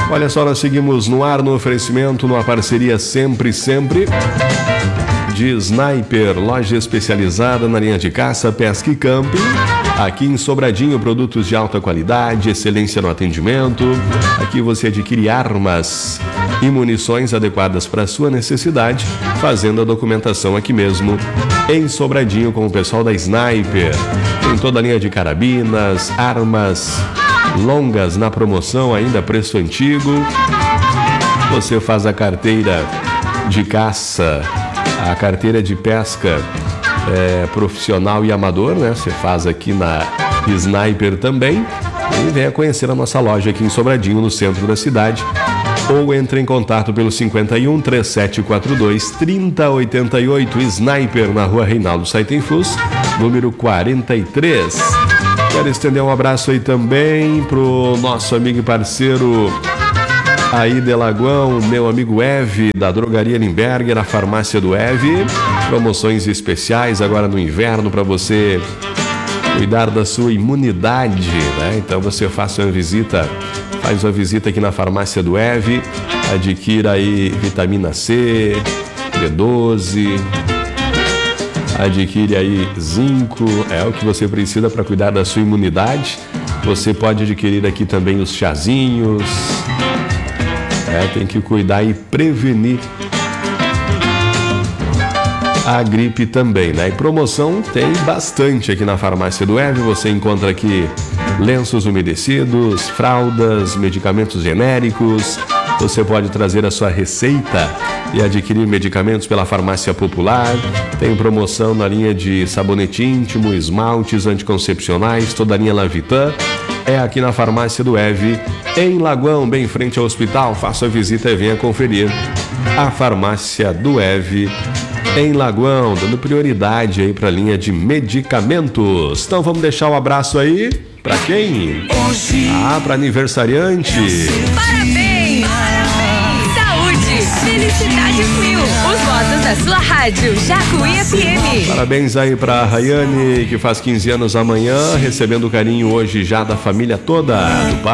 Olha só, nós seguimos no ar, no oferecimento, numa parceria sempre de Sniper, loja especializada na linha de caça, pesca e camping. Aqui em Sobradinho, produtos de alta qualidade, excelência no atendimento. Aqui você adquire armas e munições adequadas para a sua necessidade, fazendo a documentação aqui mesmo em Sobradinho com o pessoal da Sniper. Tem toda a linha de carabinas, armas longas na promoção, ainda preço antigo. Você faz a carteira de caça, a carteira de pesca profissional e amador, né? Você faz aqui na Sniper também. E venha conhecer a nossa loja aqui em Sobradinho, no centro da cidade. Ou entre em contato pelo 51 3742 3088. Sniper, na rua Reinaldo Saitenfus, número 43. Quero estender um abraço aí também pro nosso amigo e parceiro aí de Lagoão, meu amigo Eve, da Drogaria Limberger, a farmácia do Eve. Promoções especiais agora no inverno para você cuidar da sua imunidade, né? Então você faz uma visita aqui na farmácia do Eve, adquira aí vitamina C, B12, adquire aí zinco, é o que você precisa para cuidar da sua imunidade. Você pode adquirir aqui também os chazinhos, tem que cuidar e prevenir a gripe também, né? E promoção tem bastante aqui na farmácia do Eve. Você encontra aqui lenços umedecidos, fraldas, medicamentos genéricos. Você pode trazer a sua receita e adquirir medicamentos pela farmácia popular. Tem promoção na linha de sabonete íntimo, esmaltes anticoncepcionais, toda a linha Lavitan. É aqui na farmácia do Eve, em Lagoão, bem em frente ao hospital. Faça a visita e venha conferir a farmácia do Eve em Lagoão, dando prioridade aí para a linha de medicamentos. Então vamos deixar um abraço aí para quem? Para aniversariante. Parabéns! Saúde, felicidade mil. Os votos da sua rádio Jacuí FM. Parabéns aí para a Rayane, que faz 15 anos amanhã, recebendo o carinho hoje já da família toda, do pai.